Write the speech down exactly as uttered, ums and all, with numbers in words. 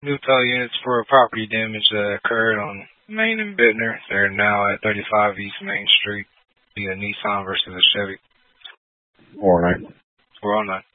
New tow units for property damage that occurred on Main and Bittner. They're now at thirty-five East Main Street. Be a Nissan versus a Chevy. four oh nine. four oh nine.